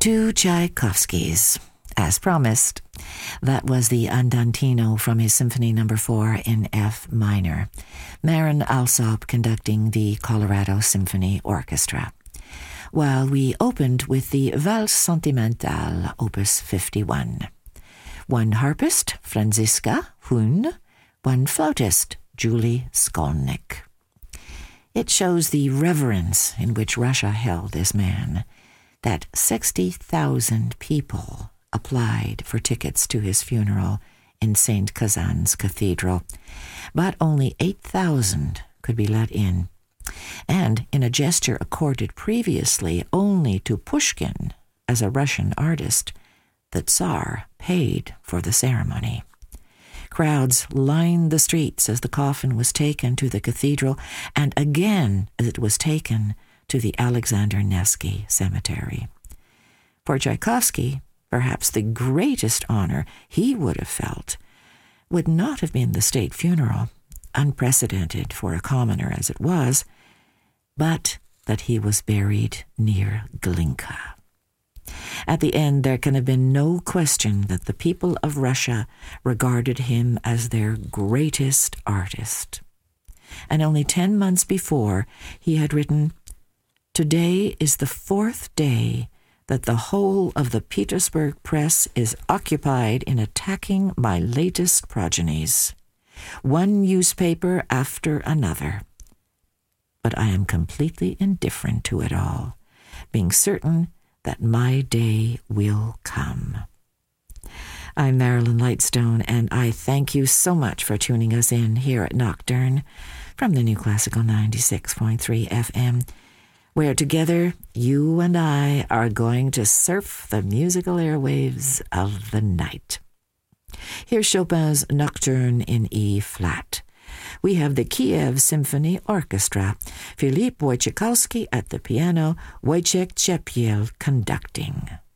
Two Tchaikovskys, as promised. That was the Andantino from his Symphony No. 4 in F minor. Marin Alsop conducting the Colorado Symphony Orchestra. While we opened with the Valse Sentimentale, Opus 51. One harpist, Franziska Huhn, one flautist, Julie Skolnick. It shows the reverence in which Russia held this man, that 60,000 people applied for tickets to his funeral in St. Kazan's Cathedral, but only 8,000 could be let in. And in a gesture accorded previously only to Pushkin as a Russian artist, the Tsar paid for the ceremony. Crowds lined the streets as the coffin was taken to the cathedral, and again as it was taken to the Alexander Nevsky Cemetery. For Tchaikovsky, perhaps the greatest honor he would have felt would not have been the state funeral, unprecedented for a commoner as it was, but that he was buried near Glinka. At the end, there can have been no question that the people of Russia regarded him as their greatest artist. And only 10 months before, he had written, "Today is the 4th day that the whole of the Petersburg press is occupied in attacking my latest progenies, one newspaper after another. But I am completely indifferent to it all, being certain that my day will come." I'm Marilyn Lightstone, and I thank you so much for tuning us in here at Nocturne from the New Classical 96.3 FM, where together you and I are going to surf the musical airwaves of the night. Here's Chopin's Nocturne in E-flat. We have the Kiev Symphony Orchestra, Philippe Wojciechowski at the piano, Wojciech Czepiel conducting.